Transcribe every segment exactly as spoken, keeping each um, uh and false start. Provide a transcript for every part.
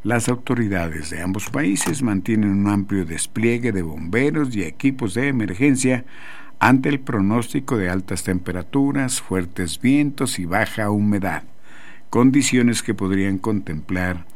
Las autoridades de ambos países mantienen un amplio despliegue de bomberos y equipos de emergencia ante el pronóstico de altas temperaturas, fuertes vientos y baja humedad, condiciones que podrían contemplar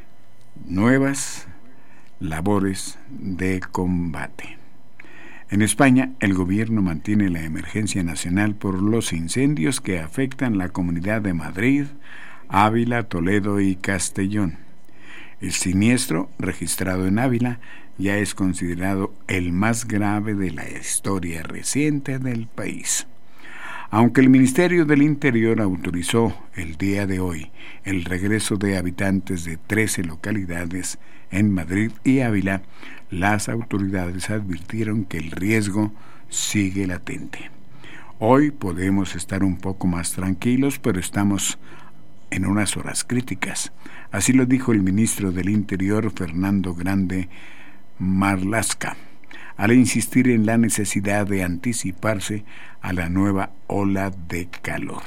nuevas labores de combate. En España, el gobierno mantiene la emergencia nacional por los incendios que afectan la Comunidad de Madrid, Ávila, Toledo y Castellón. El siniestro, registrado en Ávila, ya es considerado el más grave de la historia reciente del país. Aunque el Ministerio del Interior autorizó el día de hoy el regreso de habitantes de trece localidades en Madrid y Ávila, las autoridades advirtieron que el riesgo sigue latente. Hoy podemos estar un poco más tranquilos, pero estamos en unas horas críticas. Así lo dijo el ministro del Interior, Fernando Grande Marlaska, al insistir en la necesidad de anticiparse a la nueva ola de calor.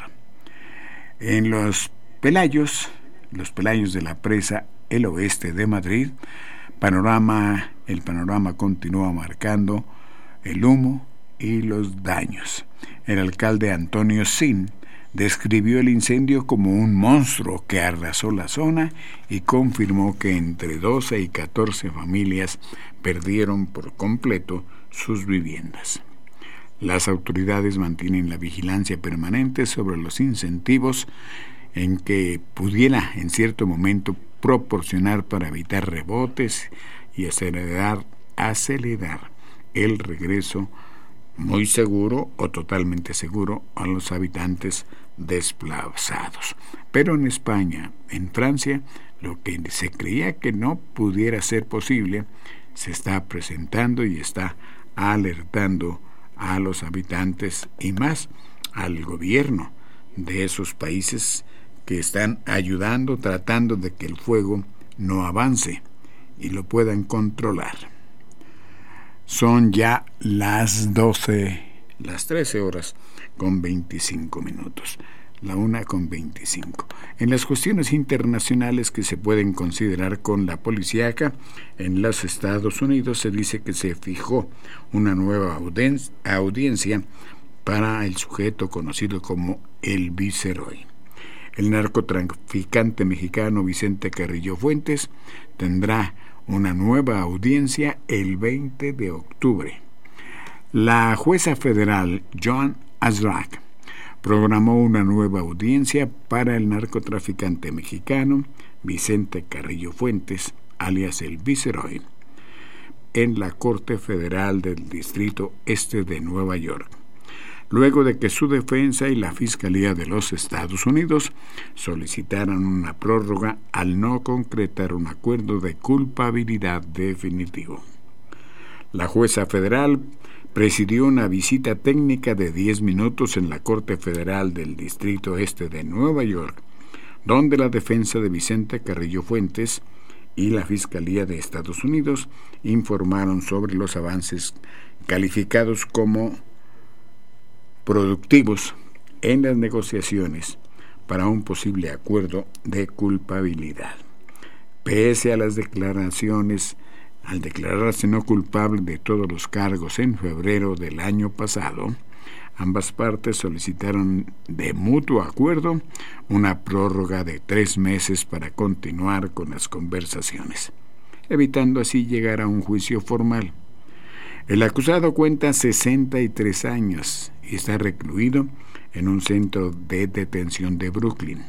En los Pelayos, los Pelayos de la presa El Oeste de Madrid, panorama, el panorama continúa marcando el humo y los daños. El alcalde Antonio Sin describió el incendio como un monstruo que arrasó la zona y confirmó que entre doce y catorce familias perdieron por completo sus viviendas. Las autoridades mantienen la vigilancia permanente sobre los incentivos en que pudiera en cierto momento proporcionar para evitar rebotes y acelerar, acelerar el regreso muy seguro o totalmente seguro a los habitantes desplazados. Pero en España, en Francia, lo que se creía que no pudiera ser posible, se está presentando y está alertando a los habitantes y más al gobierno de esos países que están ayudando, tratando de que el fuego no avance y lo puedan controlar. Son ya las doce, las trece horas con veinticinco minutos, la una con veinticinco. En las cuestiones internacionales que se pueden considerar con la policíaca, en los Estados Unidos se dice que se fijó una nueva audien- audiencia para el sujeto conocido como el Viceroy. El narcotraficante mexicano Vicente Carrillo Fuentes tendrá una nueva audiencia el veinte de octubre. La jueza federal Joan Azrak programó una nueva audiencia para el narcotraficante mexicano Vicente Carrillo Fuentes, alias el Viceroy, en la Corte Federal del Distrito Este de Nueva York, luego de que su defensa y la Fiscalía de los Estados Unidos solicitaran una prórroga al no concretar un acuerdo de culpabilidad definitivo. La jueza federal presidió una visita técnica de diez minutos en la Corte Federal del Distrito Este de Nueva York, donde la defensa de Vicente Carrillo Fuentes y la Fiscalía de Estados Unidos informaron sobre los avances calificados como productivos en las negociaciones para un posible acuerdo de culpabilidad. Pese a las declaraciones, al declararse no culpable de todos los cargos en febrero del año pasado, ambas partes solicitaron de mutuo acuerdo una prórroga de tres meses para continuar con las conversaciones, evitando así llegar a un juicio formal. El acusado cuenta sesenta y tres años y está recluido en un centro de detención de Brooklyn.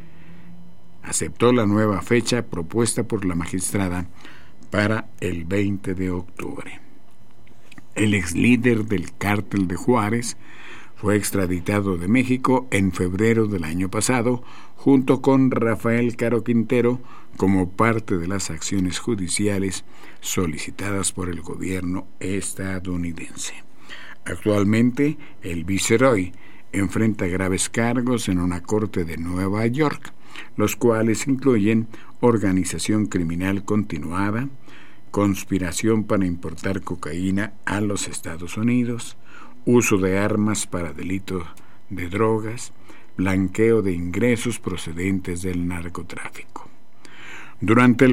Aceptó la nueva fecha propuesta por la magistrada para el veinte de octubre. El ex líder del cártel de Juárez fue extraditado de México en febrero del año pasado, junto con Rafael Caro Quintero, como parte de las acciones judiciales solicitadas por el gobierno estadounidense. Actualmente, el Viceroy enfrenta graves cargos en una corte de Nueva York, los cuales incluyen organización criminal continuada, conspiración para importar cocaína a los Estados Unidos, uso de armas para delitos de drogas, blanqueo de ingresos procedentes del narcotráfico. Durante el